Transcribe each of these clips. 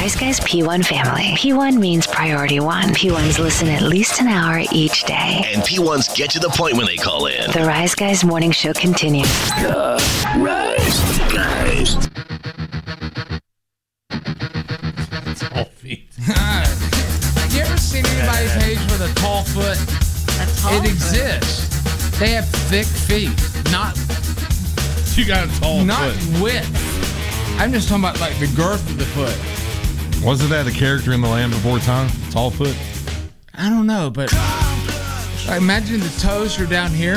Rise Guys P1 family. P1 means priority one. P1s listen at least an hour each day. And P1s get to the point when they call in. The Rise Guys morning show continues. Rise Guys. Tall feet. You ever seen anybody's page with a tall foot? It exists. They have thick feet, not You got a tall not foot. width. I'm just talking about like the girth of the foot. Wasn't that a character in The Land Before Time? Tall foot? I don't know, but like, imagine the toes are down here.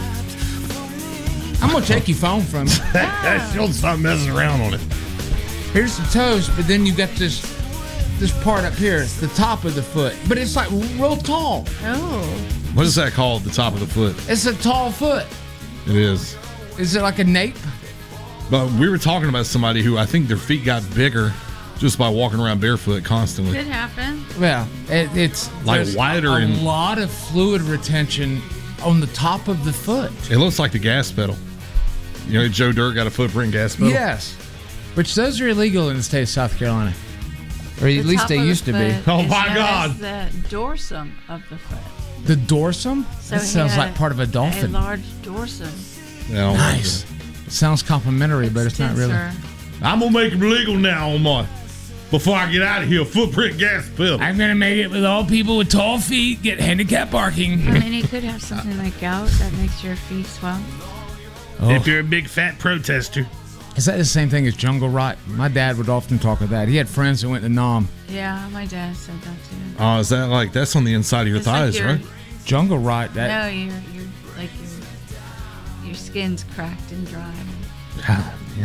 I'm gonna take your phone from you. Don't stop messing around on it. Here's the toes, but then you got this part up here, the top of the foot, but it's like real tall. Oh. What is that called, the top of the foot? It's a tall foot. It is. Is it like a nape? But we were talking about somebody who I think their feet got bigger just by walking around barefoot constantly. Could happen. Well, it's Like there's wider a and- lot of fluid retention on the top of the foot. It looks like the gas pedal. You know, Joe Dirt got a footprint gas pedal? Yes, which those are illegal in the state of South Carolina, or at least they used to be. Oh, my God. The dorsum of the foot. The dorsum? So That he sounds had like part of a dolphin. A large dorsum. Yeah, I don't Nice. It sounds complimentary, but it's not really. Extensor. I'm going to make them legal now on my, before I get out of here, footprint gas pedal. I'm gonna make it with all people with tall feet get handicap parking. I mean, it could have something like gout that makes your feet swell. If you're a big fat protester. Is that the same thing as jungle rot? My dad would often talk of that. He had friends that went to Nam. Yeah, my dad said that too. Oh, is that like, that's on the inside of your It's like thighs, your- right? Jungle rot. That No, you're like your skin's cracked and dry. God, man.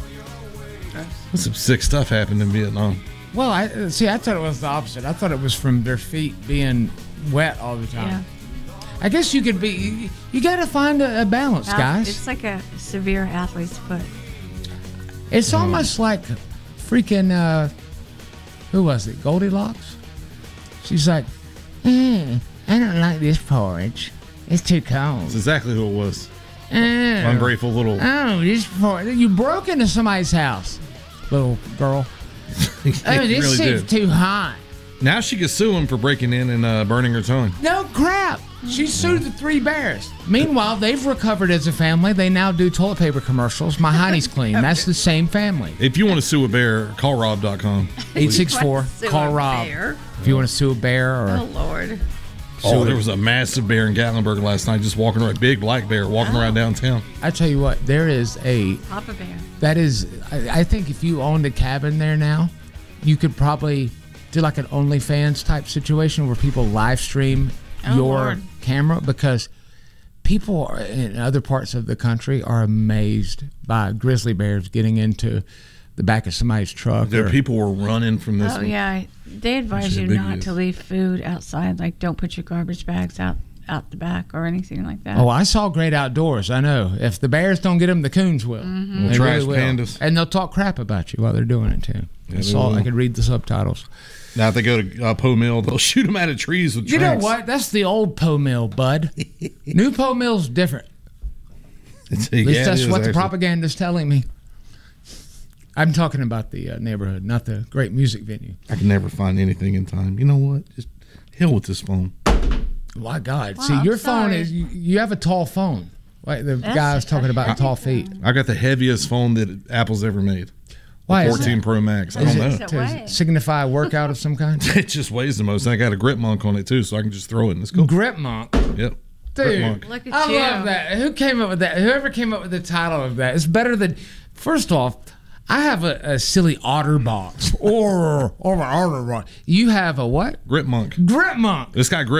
That's some sick stuff happened in Vietnam. Well, I thought it was the opposite. I thought it was from their feet being wet all the time. Yeah. I guess you could be. You got to find a balance, guys. It's like a severe athlete's foot. It's almost like freaking. Who was it? Goldilocks. She's like, I don't like this porridge. It's too cold. That's exactly who it was. Oh, Ungrateful little. oh, this porridge. You broke into somebody's house, little girl. He Oh, this really seems did. too hot. Now she could sue him for breaking in and burning her tongue. No crap. She sued the three bears. Meanwhile, they've recovered as a family. They now do toilet paper commercials. My honey's clean. That's the same family. If you want to sue a bear, call Rob.com. 864. Sue Call a Rob. bear. If you want to sue a bear Oh, or Lord. Oh, there was a massive bear in Gatlinburg last night, just walking around, big black bear walking around downtown. I tell you what, there is a Papa Bear. that is. I think if you owned a cabin there now, you could probably do like an OnlyFans type situation where people live stream Oh, your Lord. camera, because people in other parts of the country are amazed by grizzly bears getting into the back of somebody's truck. There, or- people were running from this. Oh, yeah. They advise Which is you a big not use. to leave food outside. Like, don't put your garbage bags out the back or anything like that. Oh, I saw Great Outdoors. I know. If the bears don't get them, the coons will. Mm-hmm. They Trash really will. pandas. And they'll talk crap about you while they're doing it, too. Yeah, I they saw. will. I could read the subtitles. Now, if they go to Poe Mill, they'll shoot them out of trees with You know tranks. what? That's the old Poe Mill, bud. New Poe Mill's different. At At least that's what the propaganda's telling me. I'm talking about the neighborhood, not the great music venue. I can never find anything in time. You know what? Just hell with this phone. My God. Wow, See, I'm your phone sorry. is, you have a tall phone. Like the That's guy was talking a about heavy tall feet. I got the heaviest phone that Apple's ever made. Why The is 14 that? Pro Max. I Is don't it know. Does to weigh? signify a workout of some kind? It just weighs the most. And I got a grip monk on it too, so I can just throw it and it's cool. Grip Monk. Yep. Dude, Grip monk. Look at I you. love that. Who came up with that? Whoever came up with the title of that, it's better than. First off, I have a silly otter box or an otter box. You have a what? Grip monk. Grip Monk. This guy grip